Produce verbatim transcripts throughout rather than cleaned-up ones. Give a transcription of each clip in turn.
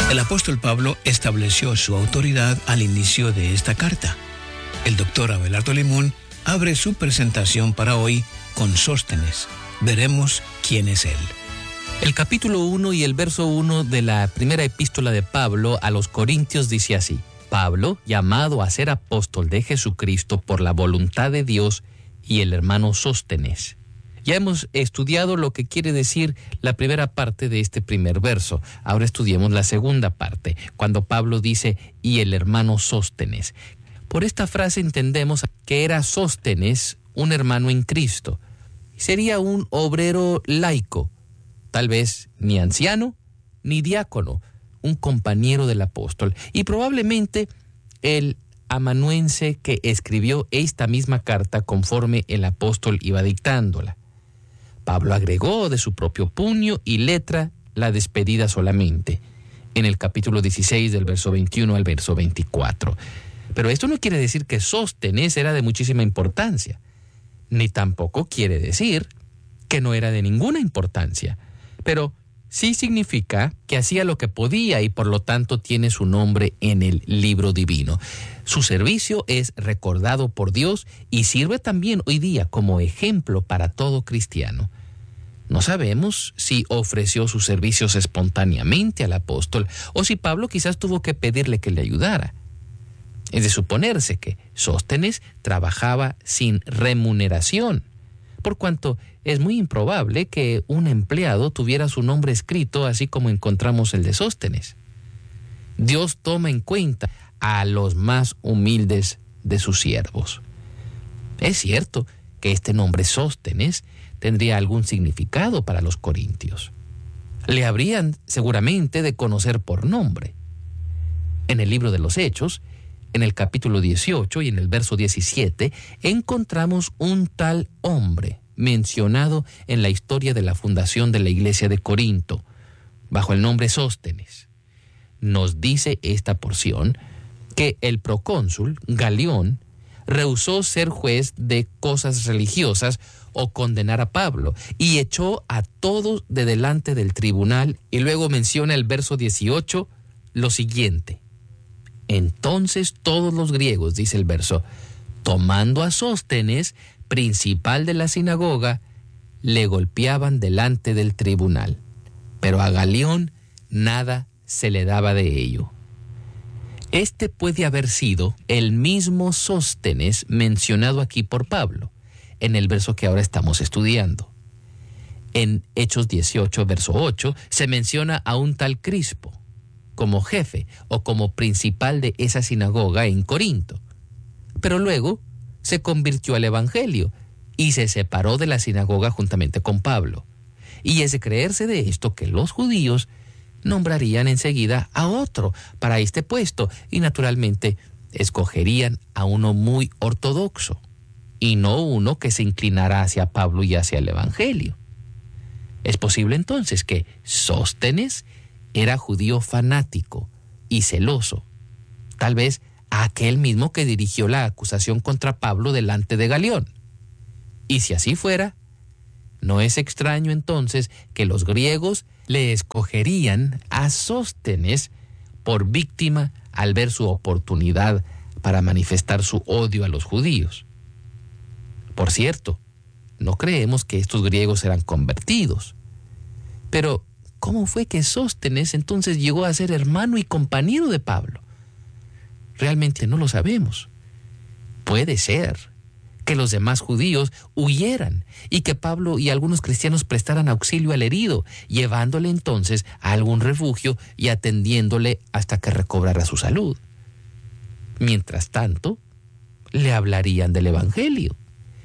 El apóstol Pablo estableció su autoridad al inicio de esta carta. El doctor Abelardo Limón abre su presentación para hoy con Sóstenes. Veremos quién es él. El capítulo uno y el verso uno de la primera epístola de Pablo a los Corintios dice así: Pablo, llamado a ser apóstol de Jesucristo por la voluntad de Dios, y el hermano Sóstenes. Ya hemos estudiado lo que quiere decir la primera parte de este primer verso. Ahora estudiemos la segunda parte, cuando Pablo dice, y el hermano Sóstenes. Por esta frase entendemos que era Sóstenes un hermano en Cristo. Sería un obrero laico, tal vez ni anciano ni diácono, un compañero del apóstol, y probablemente el amanuense que escribió esta misma carta conforme el apóstol iba dictándola. Pablo agregó de su propio puño y letra la despedida solamente, en el capítulo dieciséis del verso veintiuno al verso veinticuatro. Pero esto no quiere decir que Sóstenes era de muchísima importancia, ni tampoco quiere decir que no era de ninguna importancia, pero sí significa que hacía lo que podía y por lo tanto tiene su nombre en el libro divino. Su servicio es recordado por Dios y sirve también hoy día como ejemplo para todo cristiano. No sabemos si ofreció sus servicios espontáneamente al apóstol o si Pablo quizás tuvo que pedirle que le ayudara. Es de suponerse que Sóstenes trabajaba sin remuneración, por cuanto es muy improbable que un empleado tuviera su nombre escrito así como encontramos el de Sóstenes. Dios toma en cuenta a los más humildes de sus siervos. Es cierto que este nombre Sóstenes tendría algún significado para los corintios. Le habrían seguramente de conocer por nombre. En el libro de los Hechos, en el capítulo dieciocho y en el verso diecisiete, encontramos un tal hombre mencionado en la historia de la fundación de la iglesia de Corinto, bajo el nombre Sóstenes. Nos dice esta porción que el procónsul Galión rehusó ser juez de cosas religiosas o condenar a Pablo y echó a todos de delante del tribunal, y luego menciona el verso dieciocho lo siguiente: entonces todos los griegos, dice el verso, tomando a Sóstenes, principal de la sinagoga, le golpeaban delante del tribunal, pero a Galión nada se le daba de ello. Este puede haber sido el mismo Sóstenes mencionado aquí por Pablo, en el verso que ahora estamos estudiando. En Hechos dieciocho, verso ocho, se menciona a un tal Crispo como jefe o como principal de esa sinagoga en Corinto. Pero luego se convirtió al evangelio y se separó de la sinagoga juntamente con Pablo. Y es de creerse de esto que los judíos nombrarían enseguida a otro para este puesto y naturalmente escogerían a uno muy ortodoxo y no uno que se inclinara hacia Pablo y hacia el evangelio. Es posible entonces que Sóstenes era judío fanático y celoso, tal vez aquel mismo que dirigió la acusación contra Pablo delante de Galión. Y si así fuera, no es extraño entonces que los griegos le escogerían a Sóstenes por víctima al ver su oportunidad para manifestar su odio a los judíos. Por cierto, no creemos que estos griegos eran convertidos, pero ¿cómo fue que Sóstenes entonces llegó a ser hermano y compañero de Pablo? Realmente no lo sabemos. Puede ser que los demás judíos huyeran y que Pablo y algunos cristianos prestaran auxilio al herido, llevándole entonces a algún refugio y atendiéndole hasta que recobrara su salud. Mientras tanto, le hablarían del evangelio.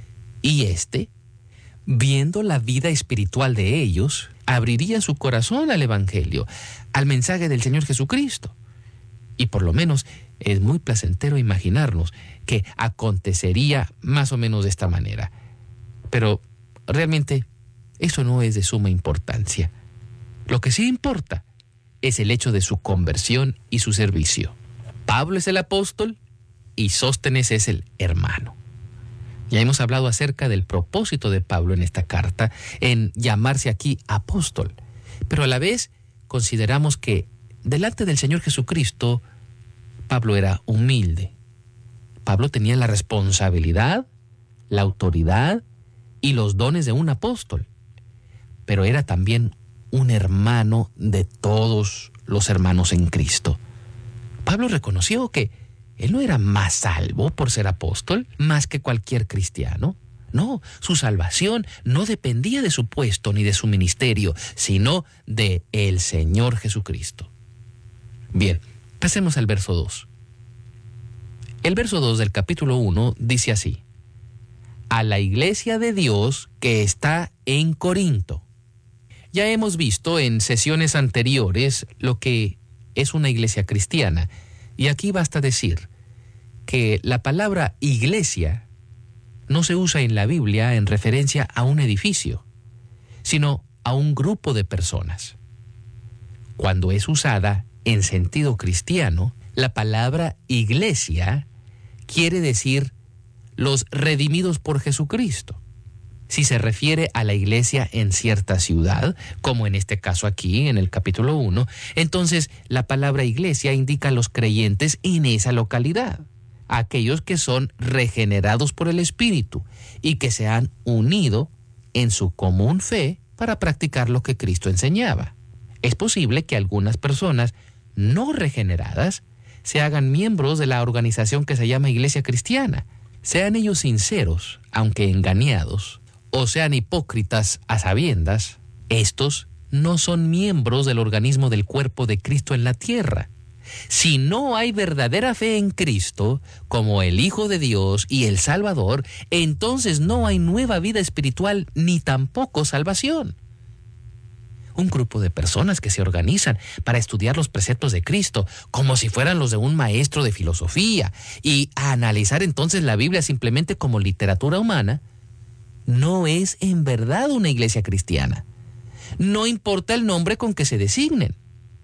Y éste, viendo la vida espiritual de ellos, abriría su corazón al evangelio, al mensaje del Señor Jesucristo. Y por lo menos es muy placentero imaginarnos que acontecería más o menos de esta manera. Pero realmente eso no es de suma importancia. Lo que sí importa es el hecho de su conversión y su servicio. Pablo es el apóstol y Sóstenes es el hermano. Ya hemos hablado acerca del propósito de Pablo en esta carta, en llamarse aquí apóstol, pero a la vez consideramos que delante del Señor Jesucristo, Pablo era humilde. Pablo tenía la responsabilidad, la autoridad y los dones de un apóstol, pero era también un hermano de todos los hermanos en Cristo. Pablo reconoció que él no era más salvo por ser apóstol más que cualquier cristiano. No, su salvación no dependía de su puesto ni de su ministerio, sino de el Señor Jesucristo. Bien, pasemos al verso dos. El verso dos del capítulo uno dice así: a la iglesia de Dios que está en Corinto. Ya hemos visto en sesiones anteriores lo que es una iglesia cristiana, y aquí basta decir que la palabra iglesia no se usa en la Biblia en referencia a un edificio, sino a un grupo de personas. Cuando es usada en sentido cristiano, la palabra iglesia quiere decir los redimidos por Jesucristo. Si se refiere a la iglesia en cierta ciudad, como en este caso aquí en el capítulo uno, entonces la palabra iglesia indica a los creyentes en esa localidad, aquellos que son regenerados por el Espíritu y que se han unido en su común fe para practicar lo que Cristo enseñaba. Es posible que algunas personas no regeneradas se hagan miembros de la organización que se llama Iglesia Cristiana. Sean ellos sinceros, aunque engañados, o sean hipócritas a sabiendas, estos no son miembros del organismo del cuerpo de Cristo en la tierra. Si no hay verdadera fe en Cristo, como el Hijo de Dios y el Salvador, entonces no hay nueva vida espiritual ni tampoco salvación. Un grupo de personas que se organizan para estudiar los preceptos de Cristo como si fueran los de un maestro de filosofía y a analizar entonces la Biblia simplemente como literatura humana, no es en verdad una iglesia cristiana. No importa el nombre con que se designen.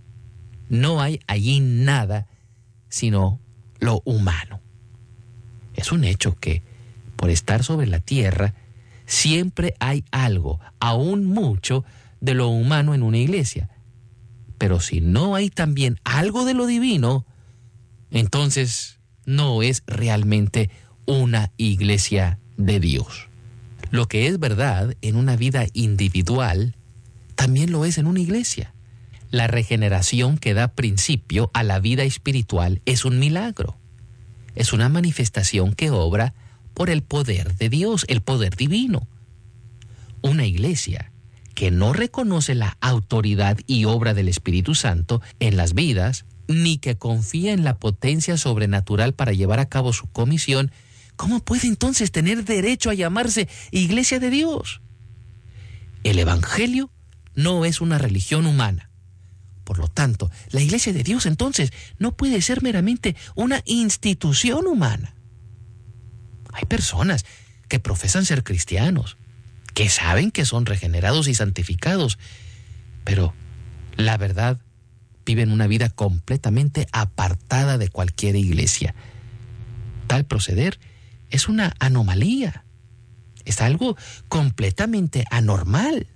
No hay allí nada sino lo humano. Es un hecho que, por estar sobre la tierra, siempre hay algo, aún mucho, de lo humano en una iglesia. Pero si no hay también algo de lo divino, entonces no es realmente una iglesia de Dios. Lo que es verdad en una vida individual, también lo es en una iglesia. La regeneración que da principio a la vida espiritual es un milagro. Es una manifestación que obra por el poder de Dios, el poder divino. Una iglesia que no reconoce la autoridad y obra del Espíritu Santo en las vidas, ni que confía en la potencia sobrenatural para llevar a cabo su comisión, ¿cómo puede entonces tener derecho a llamarse Iglesia de Dios? El Evangelio no es una religión humana. Por lo tanto, la Iglesia de Dios entonces no puede ser meramente una institución humana. Hay personas que profesan ser cristianos, que saben que son regenerados y santificados, pero la verdad viven una vida completamente apartada de cualquier iglesia. Tal proceder es una anomalía, es algo completamente anormal.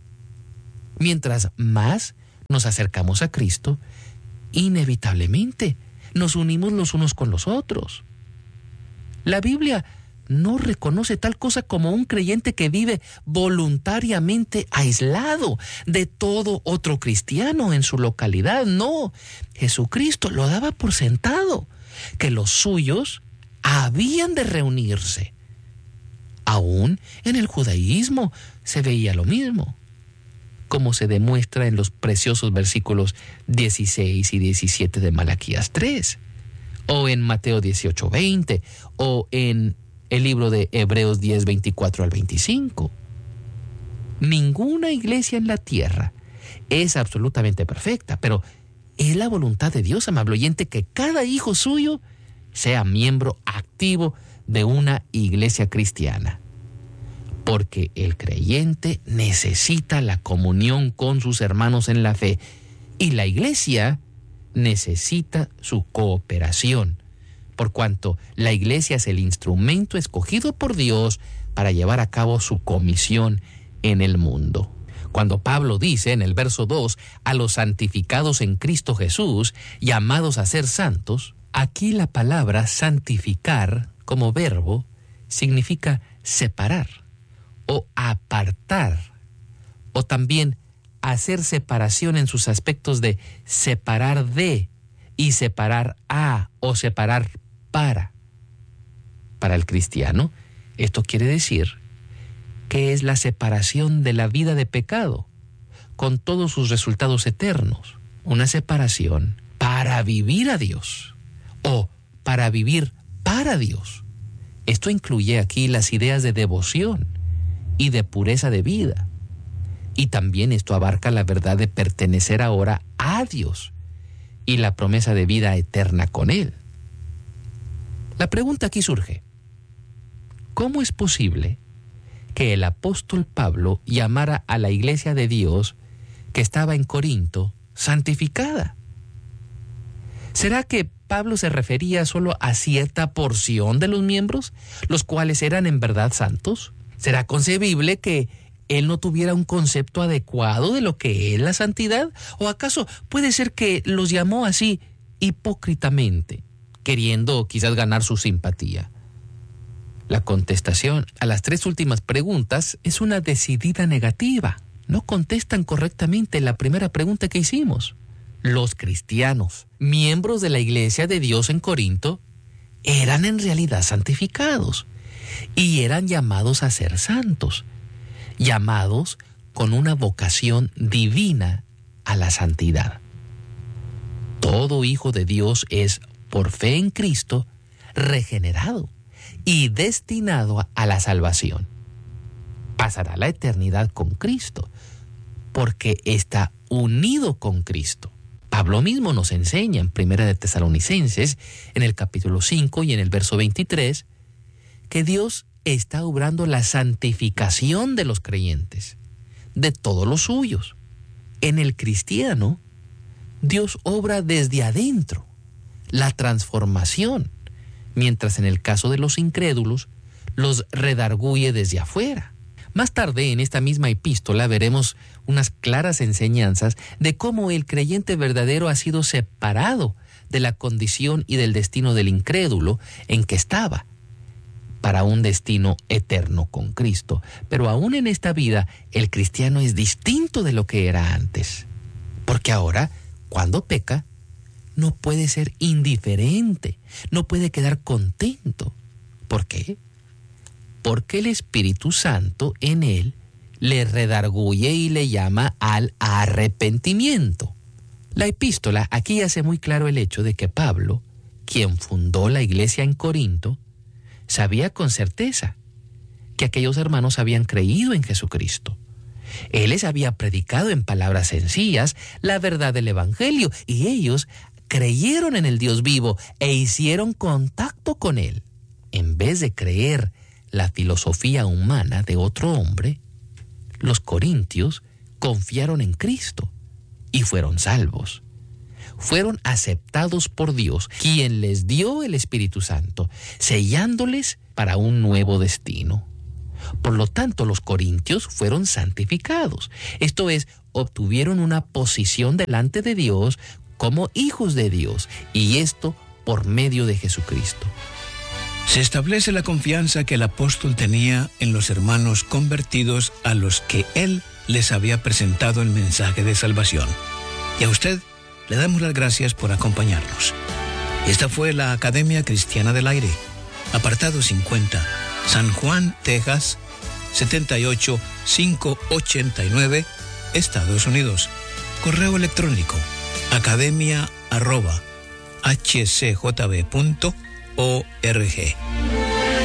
Mientras más nos acercamos a Cristo, inevitablemente nos unimos los unos con los otros. La Biblia no reconoce tal cosa como un creyente que vive voluntariamente aislado de todo otro cristiano en su localidad. No, Jesucristo lo daba por sentado, que los suyos habían de reunirse. Aún en el judaísmo se veía lo mismo, como se demuestra en los preciosos versículos dieciséis y diecisiete de Malaquías tres, o en Mateo dieciocho veinte, o en el libro de Hebreos diez veinticuatro al veinticinco. Ninguna iglesia en la tierra es absolutamente perfecta, pero es la voluntad de Dios, amable oyente, que cada hijo suyo sea miembro activo de una iglesia cristiana. Porque el creyente necesita la comunión con sus hermanos en la fe y la iglesia necesita su cooperación, por cuanto la iglesia es el instrumento escogido por Dios para llevar a cabo su comisión en el mundo. Cuando Pablo dice en el verso dos, a los santificados en Cristo Jesús, llamados a ser santos, aquí la palabra santificar como verbo significa separar o apartar, o también hacer separación en sus aspectos de separar de y separar a o separar para. Para el cristiano, esto quiere decir que es la separación de la vida de pecado, con todos sus resultados eternos. Una separación para vivir a Dios o para vivir para Dios. Esto incluye aquí las ideas de devoción y de pureza de vida. Y también esto abarca la verdad de pertenecer ahora a Dios y la promesa de vida eterna con Él. La pregunta aquí surge: ¿cómo es posible que el apóstol Pablo llamara a la iglesia de Dios que estaba en Corinto santificada? ¿Será que Pablo se refería solo a cierta porción de los miembros, los cuales eran en verdad santos? ¿Será concebible que él no tuviera un concepto adecuado de lo que es la santidad? ¿O acaso puede ser que los llamó así hipócritamente, queriendo quizás ganar su simpatía? La contestación a las tres últimas preguntas es una decidida negativa. No contestan correctamente la primera pregunta que hicimos. Los cristianos, miembros de la iglesia de Dios en Corinto, eran en realidad santificados y eran llamados a ser santos, llamados con una vocación divina a la santidad. Todo hijo de Dios es, por fe en Cristo, regenerado y destinado a la salvación. Pasará la eternidad con Cristo, porque está unido con Cristo. Pablo mismo nos enseña en Primera de Tesalonicenses, en el capítulo cinco y en el verso veintitrés, que Dios está obrando la santificación de los creyentes, de todos los suyos. En el cristiano, Dios obra desde adentro, la transformación, mientras en el caso de los incrédulos, los redarguye desde afuera. Más tarde, en esta misma epístola, veremos unas claras enseñanzas de cómo el creyente verdadero ha sido separado de la condición y del destino del incrédulo en que estaba, para un destino eterno con Cristo. Pero aún en esta vida, el cristiano es distinto de lo que era antes, porque ahora, cuando peca, no puede ser indiferente, no puede quedar contento. ¿Por qué? Porque el Espíritu Santo en él le redarguye y le llama al arrepentimiento. La epístola aquí hace muy claro el hecho de que Pablo, quien fundó la iglesia en Corinto, sabía con certeza que aquellos hermanos habían creído en Jesucristo. Él les había predicado en palabras sencillas la verdad del Evangelio y ellos creyeron en el Dios vivo e hicieron contacto con Él. En vez de creer la filosofía humana de otro hombre, los corintios confiaron en Cristo y fueron salvos. Fueron aceptados por Dios, quien les dio el Espíritu Santo, sellándoles para un nuevo destino. Por lo tanto, los corintios fueron santificados. Esto es, obtuvieron una posición delante de Dios como hijos de Dios, y esto por medio de Jesucristo. Se establece la confianza que el apóstol tenía en los hermanos convertidos a los que él les había presentado el mensaje de salvación. Y a usted le damos las gracias por acompañarnos. Esta fue la Academia Cristiana del Aire, apartado cincuenta, San Juan, Texas, setenta y ocho mil quinientos ochenta y nueve, Estados Unidos. Correo electrónico, academia arroba h c j b punto org.